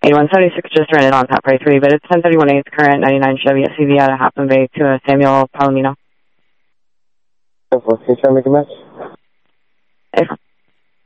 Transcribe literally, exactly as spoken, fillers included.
eighty-one seventy-six just ran it on Pat Prairie three, but it's ten thirty-one eighth current, ninety-nine Chevy S U V out of Half Moon Bay to uh, Samuel Palomino. Can you try to make a match?